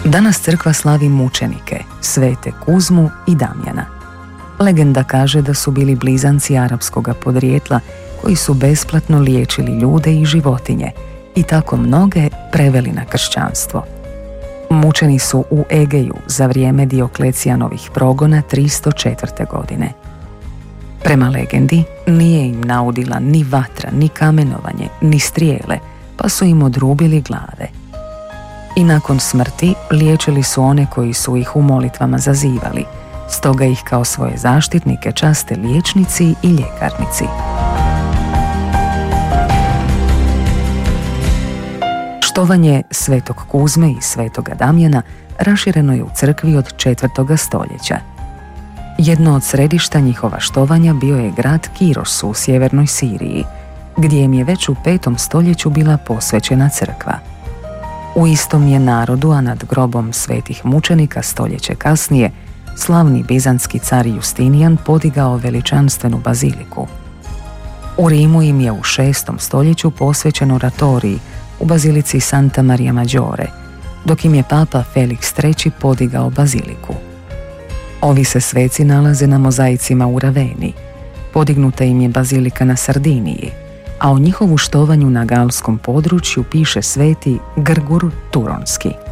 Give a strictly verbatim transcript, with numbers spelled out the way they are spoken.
Danas crkva slavi mučenike, svete Kuzmu i Damjana. Legenda kaže da su bili blizanci arapskoga podrijetla koji su besplatno liječili ljude i životinje i tako mnoge preveli na kršćanstvo. Mučeni su u Egeju za vrijeme Dioklecijanovih progona tristo četvrte. godine. Prema legendi, nije im naudila ni vatra, ni kamenovanje, ni strijele, pa su im odrubili glave. I nakon smrti liječili su one koji su ih u molitvama zazivali, stoga ih kao svoje zaštitnike časte liječnici i ljekarnici. Štovanje svetog Kuzme i svetoga Damjana rašireno je u crkvi od četvrtoga stoljeća. Jedno od središta njihova štovanja bio je grad Kiros u sjevernoj Siriji, gdje im je već u petom stoljeću bila posvećena crkva. U istom je narodu, a nad grobom svetih mučenika stoljeće kasnije, slavni bizantski car Justinijan podigao veličanstvenu baziliku. U Rimu im je u šestom stoljeću posvećen oratorij u bazilici Santa Maria Maggiore, dok im je papa Felix treći podigao baziliku. Ovi se sveci nalaze na mozaicima u Raveni. Podignuta im je bazilika na Sardiniji, a o njihovu štovanju na galskom području piše sveti Grgur Turonski.